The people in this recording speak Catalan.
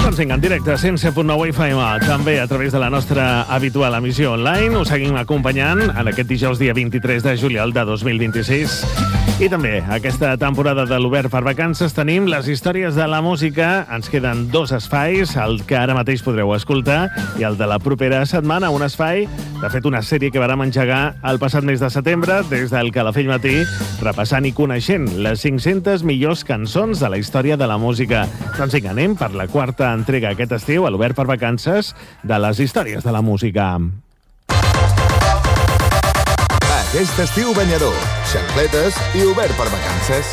Doncs vinga, en directe, 107.9 FM, també a través de la nostra habitual emissió online. Us seguim acompanyant en aquest dijous, dia 23 de juliol de 2026. I també, aquesta temporada de l'Obert per Vacances, tenim les històries de la música. Ens queden 2 espais, el que ara mateix podreu escoltar i el de la propera setmana, un espai, de fet, una sèrie que vàrem engegar el passat mes de setembre, des del Calafell Matí, repassant i coneixent les 500 millors cançons de la història de la música. Doncs vinga, anem per la quarta entrega aquest estiu a l'Obert per Vacances de les històries de la música. Aquest estiu banyador, xancletes i Obert per Vacances.